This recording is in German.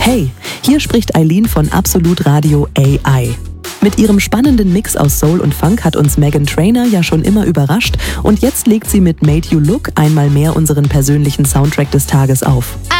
Hey, hier spricht Eileen von Absolut Radio AI. Mit ihrem spannenden Mix aus Soul und Funk hat uns Meghan Trainor ja schon immer überrascht und jetzt legt sie mit Made You Look einmal mehr unseren persönlichen Soundtrack des Tages auf.